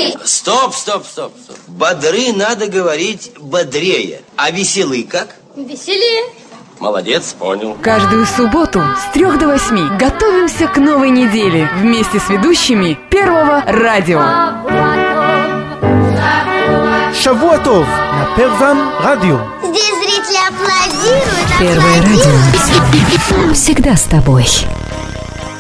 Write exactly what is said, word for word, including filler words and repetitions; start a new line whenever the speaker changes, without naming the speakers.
бодры.
Стоп, стоп, стоп, стоп. Бодры надо говорить бодрее. А веселы как?
Веселее.
Молодец, понял.
Каждую субботу с трех до восьми готовимся к новой неделе вместе с ведущими Первого радио.
Шавуа тов на Первом радио.
Здесь зрители аплодируют,
Первое
аплодируют.
радио. Всегда с тобой.